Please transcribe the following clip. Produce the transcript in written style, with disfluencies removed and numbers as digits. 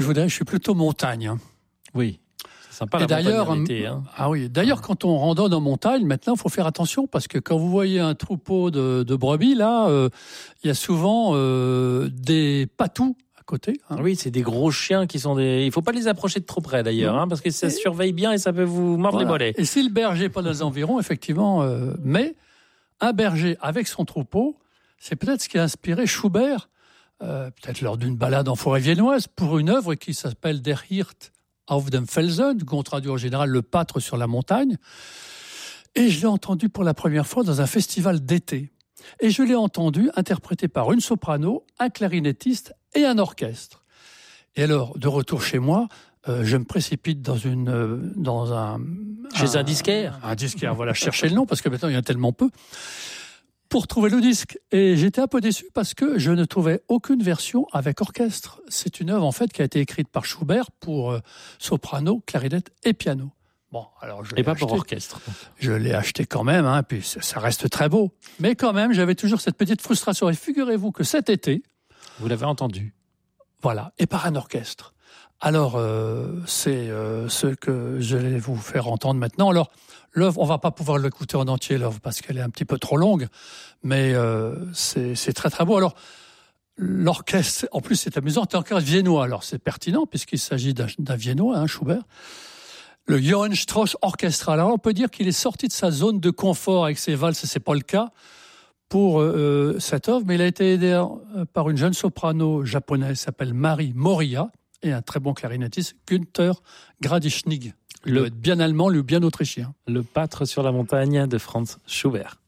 Je suis plutôt montagne. Hein. Oui. C'est sympa la montagne en été. Hein. Ah oui. D'ailleurs, quand on randonne en montagne, maintenant, il faut faire attention parce que quand vous voyez un troupeau de brebis, là, il y a souvent des patous à côté. Hein. Oui, c'est des gros chiens qui sont des... Il faut pas les approcher de trop près d'ailleurs, hein, parce que ça surveille bien et ça peut vous mordre les mollets. Et si le berger n'est pas dans les environs, effectivement, mais un berger avec son troupeau, c'est peut-être ce qui a inspiré Schubert, peut-être lors d'une balade en forêt viennoise, pour une œuvre qui s'appelle Der Hirt auf dem Felsen, qu'on traduit en général le pâtre sur la montagne. Et je l'ai entendu pour la première fois dans un festival d'été. Et je l'ai entendu interprété par une soprano, un clarinettiste et un orchestre. Et alors, de retour chez moi, je me précipite chez un disquaire. Un disquaire, voilà, chercher le nom, parce que maintenant il y en a tellement peu, pour trouver le disque. Et j'étais un peu déçu parce que je ne trouvais aucune version avec orchestre. C'est une œuvre, en fait, qui a été écrite par Schubert pour soprano, clarinette et piano. Bon, alors et pas pour orchestre. Je l'ai acheté quand même, hein, puis ça reste très beau. Mais quand même, j'avais toujours cette petite frustration. Et figurez-vous que cet été... Vous l'avez entendu. Voilà, et par un orchestre. Alors, c'est ce que je vais vous faire entendre maintenant. Alors, l'œuvre, on va pas pouvoir l'écouter en entier, l'œuvre, parce qu'elle est un petit peu trop longue, mais c'est très très beau. Alors, l'orchestre, en plus c'est amusant, c'est un orchestre viennois, alors c'est pertinent, puisqu'il s'agit d'un viennois, hein, Schubert. Le Johann Strauss Orchestra. Alors, on peut dire qu'il est sorti de sa zone de confort avec ses valses, c'est pas le cas pour cette œuvre, mais il a été aidé par une jeune soprano japonaise qui s'appelle Mari Moria, et un très bon clarinettiste, Günther Gradischnig. Il doit être bien allemand, lui bien autrichien. Le pâtre sur la montagne de Franz Schubert.